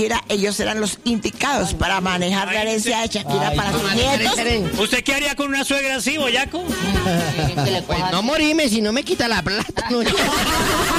Shakira, ellos eran los indicados para manejar la herencia de Shakira para sus nietos. ¿Usted qué haría con una suegra así, boyaco? Pues no morirme si no me quita la plata.